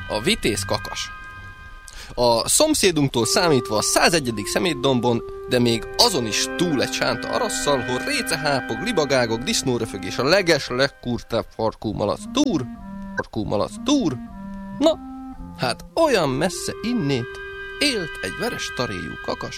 A vitéz kakas. A szomszédunktól számítva a 101. szemétdombon, de még azon is túl egy sánta arasszal, hol récehápog, libagágok, disznóröfög és a legkurtább farkú malac túr. Na, hát olyan messze innét élt egy veres taréjú kakas.